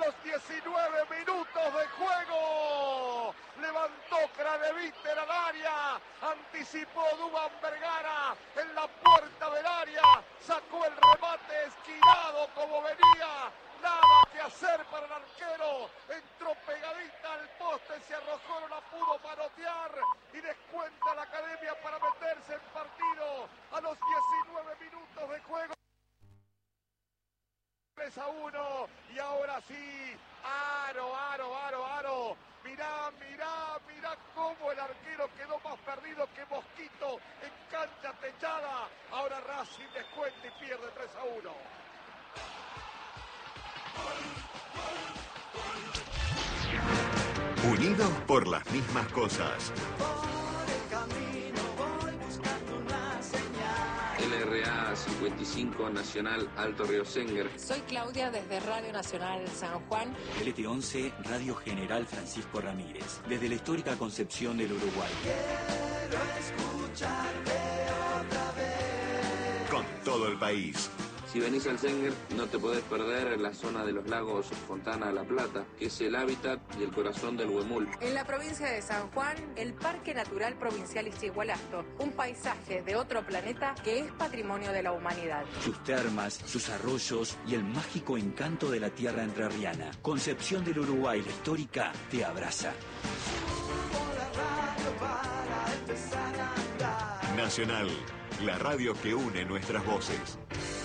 los 19 minutos de juego. Levantó Craneviter al área, anticipó Duván Vergara en la puerta del área, sacó el remate esquinado como venía. Nada que hacer para el arquero, entró pegadita al poste, se arrojó, no la pudo manotear y descuenta la academia para meterse en partido a los 19 minutos de juego. 3-1 y ahora sí, Aro. Mirá cómo el arquero quedó más perdido que Mosquito en cancha techada. Ahora Racing descuenta y pierde 3-1. Unidos por las mismas cosas. LRA 55 Nacional Alto Río Senguer. Soy Claudia desde Radio Nacional San Juan. LT11 Radio General Francisco Ramírez, desde la histórica Concepción del Uruguay. Quiero escucharte otra vez. Con todo el país. Si venís al Senguer, no te podés perder la zona de los lagos Fontana La Plata, que es el hábitat y el corazón del huemul. En la provincia de San Juan, el Parque Natural Provincial Ischigualasto, un paisaje de otro planeta que es patrimonio de la humanidad. Sus termas, sus arroyos y el mágico encanto de la tierra entrerriana. Concepción del Uruguay, la histórica, te abraza. Nacional, la radio que une nuestras voces.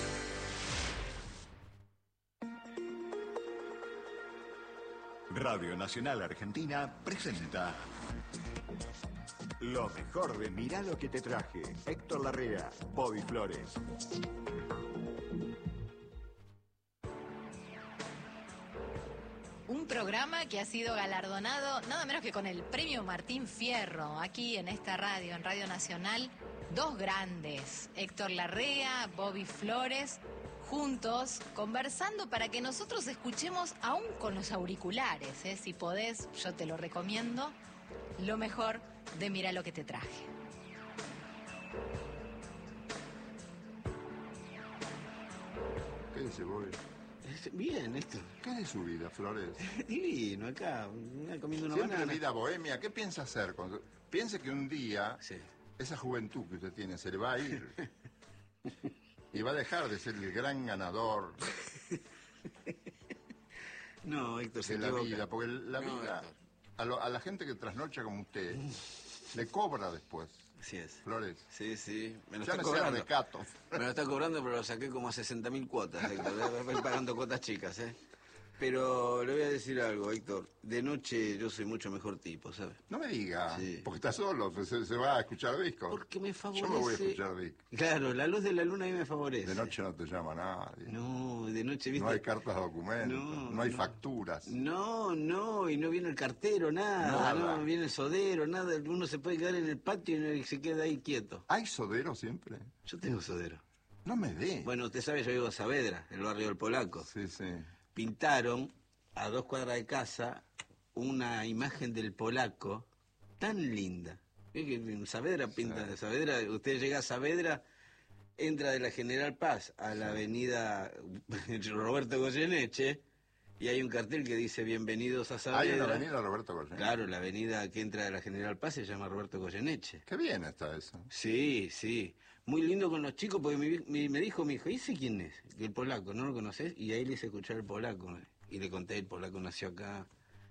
Radio Nacional Argentina presenta lo mejor de Mirá lo que te traje. Héctor Larrea, Bobby Flores. Un programa que ha sido galardonado nada menos que con el premio Martín Fierro, aquí en esta radio, en Radio Nacional. Dos grandes, Héctor Larrea, Bobby Flores, juntos, conversando para que nosotros escuchemos, aún con los auriculares, si podés, yo te lo recomiendo, lo mejor de Mirá lo que te traje. ¿Qué dice Bobby? Bien, Héctor. ¿Qué es de su vida, Flores? Divino, acá, comiendo una Siempre banana. vida bohemia. ¿Qué piensa hacer? Piense que un día, Sí. esa juventud que usted tiene se le va a ir. Y va a dejar de ser el gran ganador No, Héctor, se de la equivoca. vida. Porque la No, vida, Héctor. a la gente que trasnocha como usted, le cobra después. Así es. Flores. Sí. Me lo Ya está no sea cobrando. recato. Me lo está cobrando, pero lo saqué como a 60.000 cuotas, Héctor. Voy pagando cuotas chicas, Pero le voy a decir algo, Héctor. De noche yo soy mucho mejor tipo, ¿sabes? No me diga, Sí. porque está solo, se va a escuchar disco. Porque me favorece. Yo me voy a escuchar disco. Claro, la luz de la luna a mí me favorece. De noche no te llama nadie. No, de noche, ¿viste? No hay cartas de documentos, no hay facturas. No, y no viene el cartero, Nada. no viene el sodero, nada. Uno se puede quedar en el patio y se queda ahí quieto. ¿Hay sodero siempre? Yo tengo sodero. No me dé. Bueno, usted sabe, yo vivo en Saavedra, el barrio del Polaco. Sí. Pintaron a 2 cuadras de casa una imagen del Polaco tan linda. Es que en Saavedra pinta, Sí. Saavedra, usted llega a Saavedra, entra de la General Paz a la avenida Roberto Goyeneche y hay un cartel que dice bienvenidos a Saavedra. Hay una avenida Roberto Goyeneche. Claro, la avenida que entra de la General Paz se llama Roberto Goyeneche. Qué bien está eso. Sí. Muy lindo con los chicos porque me dijo mi hijo, ¿y ese quién es? Que el polaco, ¿no lo conoces? Y ahí le hice escuchar el polaco. Y le conté, el polaco nació acá.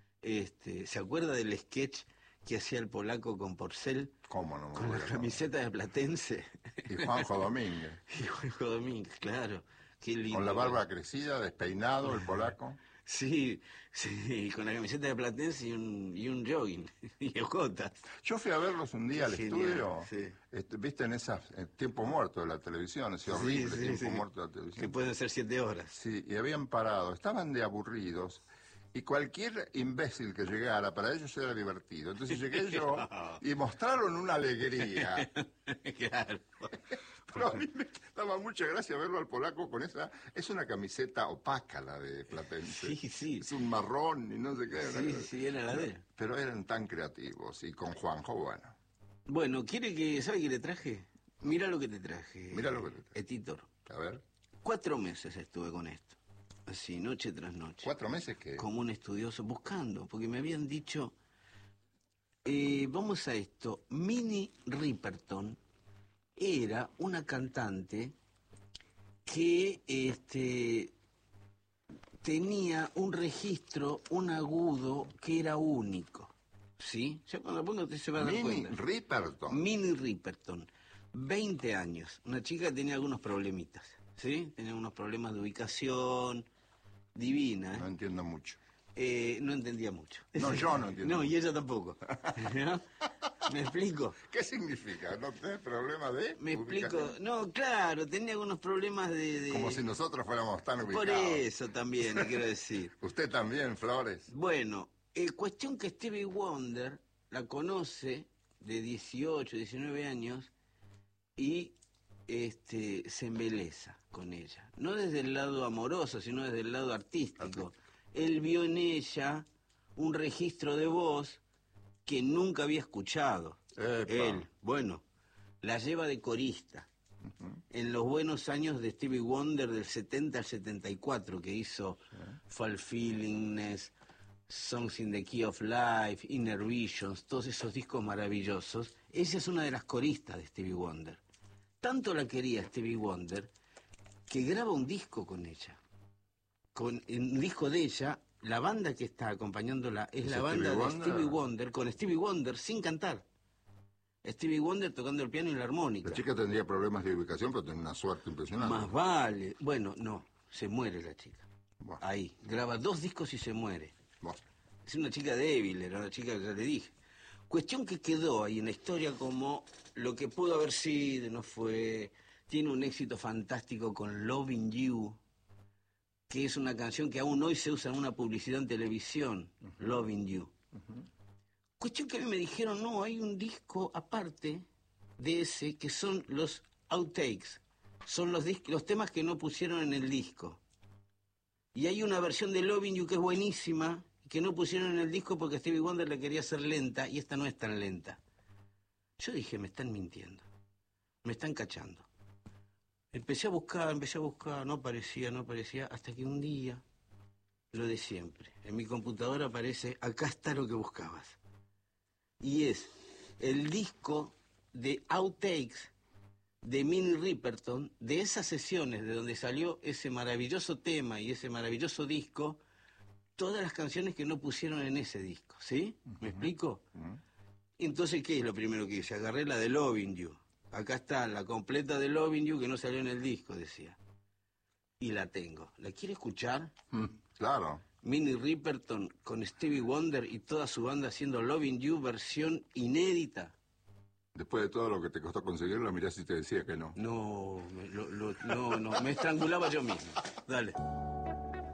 ¿Se acuerda del sketch que hacía el polaco con Porcel? ¿Cómo no? Con la camiseta de Platense. Y Juanjo Domínguez. Y Juanjo Domínguez, claro. Qué lindo. Con la barba crecida, despeinado, el polaco. Sí, con la camiseta de Platense y un jogging. Y ojotas. Yo fui a verlos un día al Genial, estudio. sí. Viste en esas tiempo muerto de la televisión, ese horrible tiempo muerto de la televisión. Que pueden ser 7 horas. Sí, y habían parado, estaban de aburridos. Y cualquier imbécil que llegara, para ellos era divertido. Entonces llegué yo y mostraron una alegría. Claro. Pero a mí me daba mucha gracia verlo al polaco con esa... Es una camiseta opaca la de Platense. Sí. Es un marrón y no sé qué. Sí, era la de él. Pero eran tan creativos. Y con Juanjo, bueno. Bueno, ¿sabe qué le traje? Mira lo que te traje. Mira lo que te traje. Etitor. A ver. 4 meses estuve con esto. así, noche tras noche. 4 meses que... Como un estudioso, buscando, porque me habían dicho, vamos a esto, Minnie Riperton era una cantante que tenía un registro, un agudo que era único, ¿sí? Ya cuando pongo usted se va a dar Minnie cuenta. Riperton. Minnie Riperton, 20 años, una chica que tenía algunos problemitas, ¿sí? Tenía unos problemas de ubicación, divina, ¿eh? No entiendo mucho. No entendía mucho. No, yo no entiendo. No, y ella tampoco. ¿No? ¿Me explico? ¿Qué significa? ¿No tenés problema de Me explico. ubicación? No, claro, tenía algunos problemas de... Como si nosotros fuéramos tan ubicados. Por eso también, le quiero decir. Usted también, Flores. Bueno, cuestión que Stevie Wonder la conoce de 18, 19 años y se embeleza con ella. No desde el lado amoroso, sino desde el lado artístico. Él vio en ella un registro de voz que nunca había escuchado. Epa. Él, bueno, la lleva de corista. En los buenos años de Stevie Wonder del 70 al 74, que hizo Fulfillingness, Songs in the Key of Life, Inner Visions, todos esos discos maravillosos. Ella es una de las coristas de Stevie Wonder. Tanto la quería Stevie Wonder que graba un disco con ella. Con un disco de ella, la banda que está acompañándola es la banda de Stevie Wonder, con Stevie Wonder sin cantar. Stevie Wonder tocando el piano y la armónica. La chica tendría problemas de ubicación, pero tiene una suerte impresionante. Más vale. Bueno, no, se muere la chica. Bueno. Ahí, graba 2 discos y se muere. Bueno. Es una chica débil, era una chica que ya le dije. Cuestión que quedó ahí en la historia como lo que pudo haber sido, no fue. Tiene un éxito fantástico con Loving You, que es una canción que aún hoy se usa en una publicidad en televisión, Loving You. Cuestión que a mí me dijeron, no, hay un disco aparte de ese que son los outtakes, son los temas que no pusieron en el disco. Y hay una versión de Loving You que es buenísima, que no pusieron en el disco porque Stevie Wonder la quería hacer lenta, y esta no es tan lenta. Yo dije, me están mintiendo, me están cachando. Empecé a buscar, no aparecía, hasta que un día, lo de siempre, en mi computadora aparece, acá está lo que buscabas. Y es el disco de outtakes de Minnie Riperton, de esas sesiones de donde salió ese maravilloso tema y ese maravilloso disco, todas las canciones que no pusieron en ese disco, ¿sí? ¿Me explico? Entonces, ¿qué es lo primero que hice? Agarré la de Loving You. Acá está, la completa de Loving You que no salió en el disco, decía. Y la tengo. ¿La quiere escuchar? Claro. Minnie Riperton con Stevie Wonder y toda su banda haciendo Loving You versión inédita. Después de todo lo que te costó conseguirlo, mirá si te decía que no. No, me estrangulaba yo mismo. Dale.